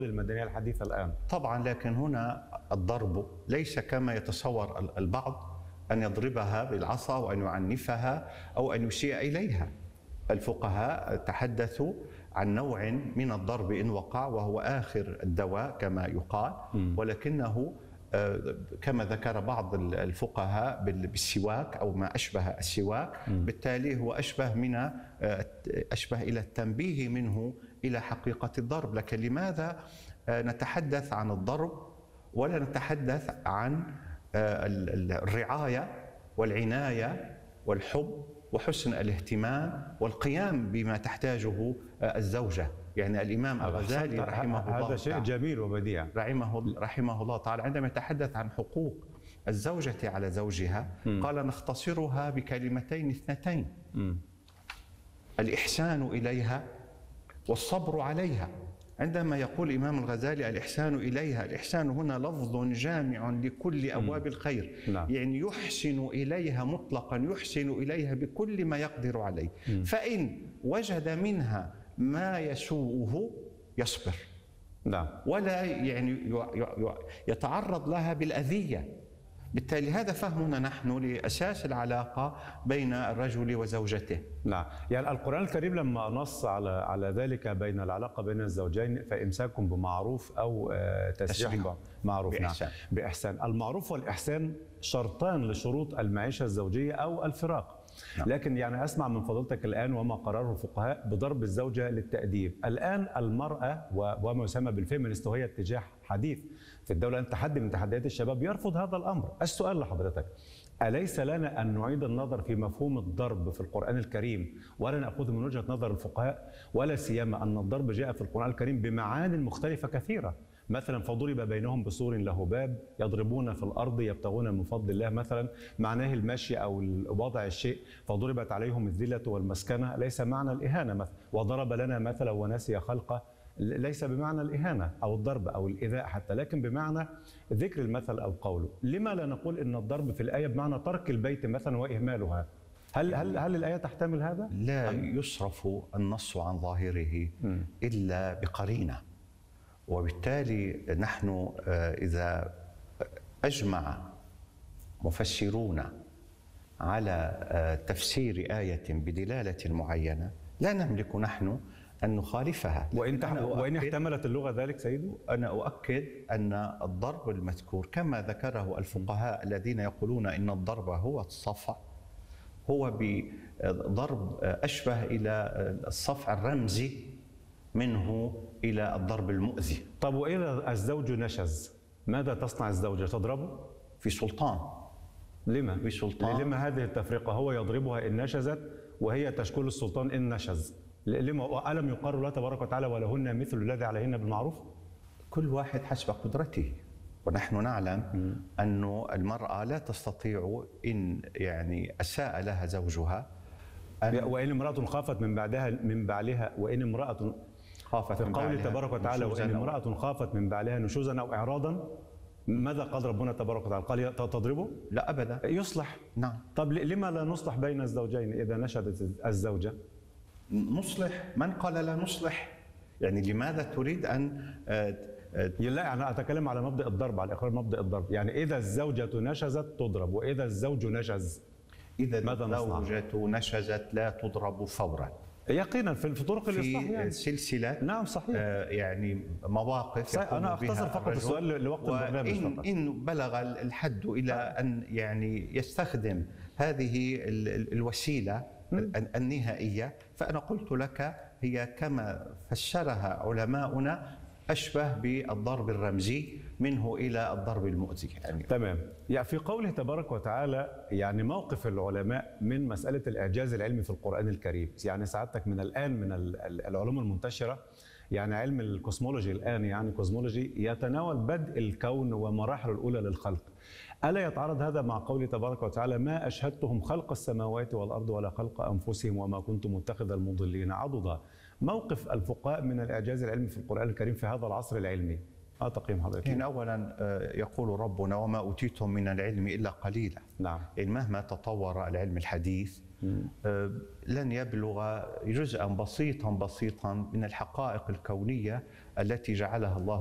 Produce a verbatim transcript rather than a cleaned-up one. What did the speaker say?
المدنية الحديثة الآن. طبعا، لكن هنا الضرب ليس كما يتصور البعض أن يضربها بالعصا وأن يعنفها أو أن يسيء إليها. الفقهاء تحدثوا عن نوع من الضرب إن وقع، وهو آخر الدواء كما يقال، ولكنه كما ذكر بعض الفقهاء بالسواك أو ما أشبه السواك، بالتالي هو أشبه من أشبه إلى التنبيه منه إلى حقيقة الضرب. لكن لماذا نتحدث عن الضرب ولا نتحدث عن الرعاية والعناية والحب وحسن الاهتمام والقيام بما تحتاجه الزوجة؟ يعني الإمام الغزالي رحمه الله هذا شيء جميل وبديع رحمه, رحمه الله تعالى عندما يتحدث عن حقوق الزوجة على زوجها م. قال نختصرها بكلمتين اثنتين: م. الإحسان إليها والصبر عليها. عندما يقول الإمام الغزالي الإحسان إليها، الإحسان هنا لفظ جامع لكل أبواب الخير، نعم. يعني يحسن إليها مطلقا، يحسن إليها بكل ما يقدر عليه. م. فإن وجد منها ما يسوءه يصبر، نعم. ولا يعني يتعرض لها بالأذية. بالتالي هذا فهمنا نحن لأساس العلاقة بين الرجل وزوجته. نعم، يعني القرآن الكريم لما نص على على ذلك بين العلاقة بين الزوجين، فإمساك بمعروف أو تسريح معروف بإحسان. نعم. بإحسان. المعروف والإحسان شرطان لشروط المعيشة الزوجية أو الفراق. نعم. لكن يعني أسمع من فضيلتك الآن وما قرره الفقهاء بضرب الزوجة للتأديب. الآن المرأة وما يسمى بالفيمينست، وهي اتجاه حديث في الدولة، أن تحدي من تحديات الشباب يرفض هذا الأمر. السؤال لحضرتك: أليس لنا أن نعيد النظر في مفهوم الضرب في القرآن الكريم ولا نأخذه من وجهة نظر الفقهاء؟ ولا سيما أن الضرب جاء في القرآن الكريم بمعان مختلفة كثيرة. مثلا فضرب بينهم بسور له باب يضربون في الأرض يبتغون من فضل الله، مثلا معناه المشي أو وضع الشيء. فضربت عليهم الذلة والمسكنة ليس معنى الإهانة مثلا. وضرب لنا مثلا ونسي خلقه ليس بمعنى الإهانة أو الضرب أو الإيذاء حتى، لكن بمعنى ذكر المثل أو قوله. لما لا نقول إن الضرب في الآية بمعنى ترك البيت مثلا وإهمالها؟ هل هل هل الآية تحتمل هذا؟ لا يصرف النص عن ظاهره إلا بقرينة، وبالتالي نحن إذا أجمع مفسرون على تفسير آية بدلالة معينة لا نملك نحن أن نخالفها. وإن, وإن احتملت اللغة ذلك سيدي؟ أنا أؤكد أن الضرب المذكور كما ذكره الفقهاء الذين يقولون إن الضرب هو الصفع، هو بضرب أشبه إلى الصفع الرمزي منه إلى الضرب المؤذي. طب وإذا الزوج نشز ماذا تصنع الزوجة؟ تضربه؟ في سلطان. لما؟ في سلطان. لما هذه التفرقة؟ هو يضربها إن نشزت وهي تشكل السلطان إن نشز. لما ألم يقر الله تبارك وتعالى ولهن مثل الذي عليهن بالمعروف؟ كل واحد حسب قدرته، ونحن نعلم أن المرأة لا تستطيع إن يعني أساء لها زوجها أن وإن امرأة خافت من بعدها من بعلها وإن امرأة خافت في قوله تبارك وتعالى وإن امرأة خافت من بعلها نشوزا أو إعراضا، ماذا قال ربنا تبارك وتعالى؟ قال تضربه؟ لا أبدا، يصلح. نعم. طب لما لا نصلح بين الزوجين إذا نشدت الزوجة؟ نصلح. من قال لا نصلح؟ يعني لماذا تريد أن لا، أنا أتكلم على مبدأ الضرب، على إقرار مبدأ الضرب. يعني إذا الزوجة نشزت تضرب، وإذا الزوج نشز إذا ماذا نصنع؟ الزوجة نشزت لا تضرب فورا يقينا في طرق الإصلاح، في يعني سلسلة. نعم صحيح. آه يعني مواقف. أنا أختصر فقط السؤال لوقت البرنامج فقط. إن بلغ الحد إلى أن يعني يستخدم هذه الوسيلة النهائية، فأنا قلت لك هي كما فسرها علماؤنا أشبه بالضرب الرمزي منه إلى الضرب المؤذي. يعني تمام. يعني في قوله تبارك وتعالى، يعني موقف العلماء من مسألة الإعجاز العلمي في القرآن الكريم. يعني سعادتك من الآن من العلوم المنتشرة، يعني علم الكوسمولوجي الآن، يعني كوزمولوجي يتناول بدء الكون ومراحله الأولى للخلق. ألا يتعارض هذا مع قوله تبارك وتعالى ما أشهدتهم خلق السماوات والأرض ولا خلق أنفسهم وما كنت متخذ المضلين عضدا؟ موقف الفقهاء من الإعجاز العلمي في القرآن الكريم في هذا العصر العلمي، ما تقييم حضرتك؟ يعني أولا يقول ربنا وما أوتيتم من العلم إلا قليلا. نعم. يعني مهما تطور العلم الحديث لن يبلغ جزءا بسيطا بسيطا من الحقائق الكونية التي جعلها الله